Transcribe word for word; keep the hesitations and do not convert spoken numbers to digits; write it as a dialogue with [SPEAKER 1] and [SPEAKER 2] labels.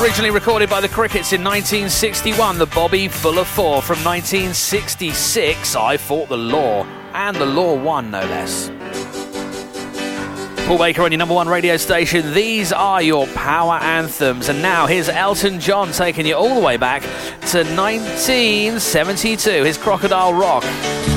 [SPEAKER 1] Originally recorded by the Crickets in nineteen sixty-one, the Bobby Fuller Four. From nineteen sixty-six, I Fought the Law, and the Law won, no less. Paul Baker on your number one radio station. These are your power anthems. And now here's Elton John taking you all the way back to nineteen seventy-two, his Crocodile Rock.